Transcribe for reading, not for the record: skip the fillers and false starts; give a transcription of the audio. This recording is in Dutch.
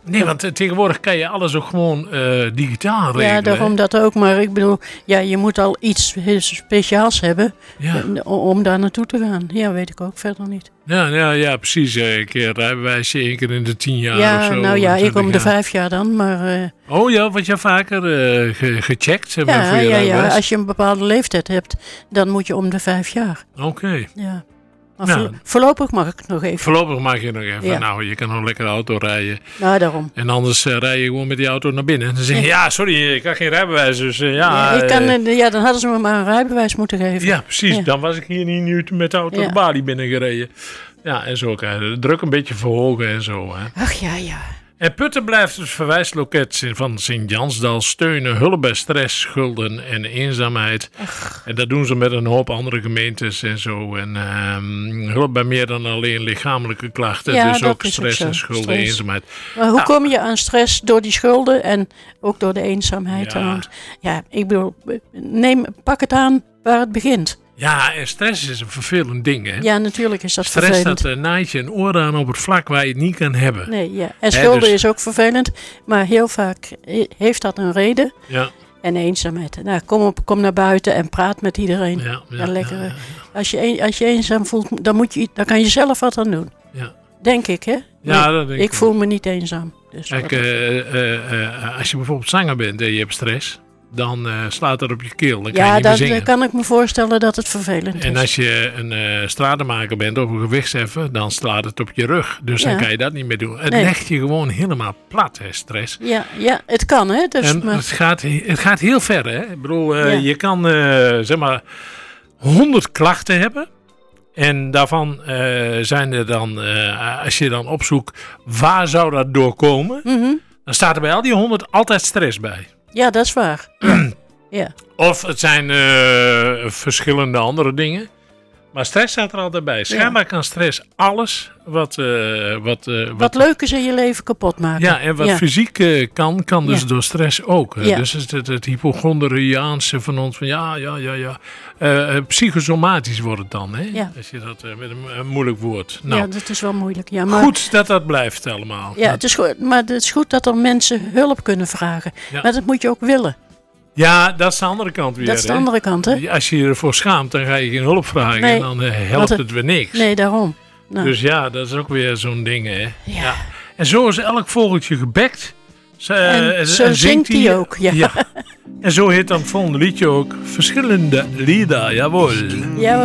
Nee, want tegenwoordig kan je alles ook gewoon digitaal regelen. Ja, daarom dat ook. Maar ik bedoel, ja, je moet al iets heel speciaals hebben om daar naartoe te gaan. Ja, weet ik ook verder niet. Ja, precies. Een keer rijbewijsje, 1 keer in de 10 jaar of zo. Ja, nou ja, ik om de 5 jaar dan, maar... Oh ja, word je vaker gecheckt zeg maar, voor je rijbewijs? Ja, als je een bepaalde leeftijd hebt, dan moet je om de 5 jaar. Oké. Ja. Maar voorlopig mag ik nog even. Voorlopig mag je nog even. Ja. Nou, je kan nog lekker auto rijden. Nou, daarom. En anders rij je gewoon met die auto naar binnen. En dan zeg je, ja, sorry, ik had geen rijbewijs. Dus dan hadden ze me maar een rijbewijs moeten geven. Ja, precies. Ja. Dan was ik hier niet nu met de auto de balie binnengereden. Ja, en zo kan je de druk een beetje verhogen en zo. Hè. Ach ja. En Putten blijft het verwijsloket van Sint-Jansdal steunen, hulp bij stress, schulden en eenzaamheid. Ach. En dat doen ze met een hoop andere gemeentes en zo. En hulp bij meer dan alleen lichamelijke klachten. Ja, dus ook stress en schulden, eenzaamheid. Maar hoe kom je aan stress door die schulden en ook door de eenzaamheid? Ja, ik bedoel, pak het aan waar het begint. Ja, en stress is een vervelend ding, hè? Ja, natuurlijk is dat vervelend. Stress, dat naait je een oor aan op het vlak waar je het niet kan hebben. Nee, ja. En schulden is ook vervelend, maar heel vaak heeft dat een reden. Ja. En eenzaamheid. Nou, kom naar buiten en praat met iedereen. Ja, lekker. Ja. Als je eenzaam voelt, dan kan je zelf wat aan doen. Ja. Denk ik, hè? Ja, dat denk ik. Ik voel me niet eenzaam. Dus kijk, als je bijvoorbeeld zanger bent en je hebt stress, dan slaat dat op je keel. Dan kan je niet meer zingen. Dan kan ik me voorstellen dat het vervelend is. En als je een stratenmaker bent of een gewichtsheffer, dan slaat het op je rug. Dus dan kan je dat niet meer doen. Het legt je gewoon helemaal plat, hè, stress. Ja, het kan, hè. Dus, en het gaat heel ver, hè. Ik bedoel, je kan, zeg maar, 100 klachten hebben. En daarvan zijn er dan, als je dan opzoekt, waar zou dat doorkomen? Mm-hmm. Dan staat er bij al die 100 altijd stress bij. Ja, dat is waar. Ja. Of het zijn verschillende andere dingen. Maar stress staat er altijd bij. Schijnbaar kan stress alles wat leuk is in je leven kapot maken. Ja, en wat fysiek kan dus door stress ook. Ja. Dus het hypochondriaanse van ons. Van psychosomatisch wordt het dan. Hè? Ja. Als je dat met een moeilijk woord. Nou, ja, dat is wel moeilijk. Ja, maar, goed dat blijft allemaal. Ja, het is goed, maar het is goed dat er mensen hulp kunnen vragen. Ja. Maar dat moet je ook willen. Ja, dat is de andere kant weer. Dat is de andere kant, hè? Als je je ervoor schaamt, dan ga je geen hulp vragen. Nee, en dan helpt het weer niks. Nee, daarom. Nou. Dus ja, dat is ook weer zo'n ding, hè? Ja. En zo is elk vogeltje gebekt. En zo zingt hij ook, ja. En zo heet dan het volgende liedje ook Verschillende Lieder, jawohl.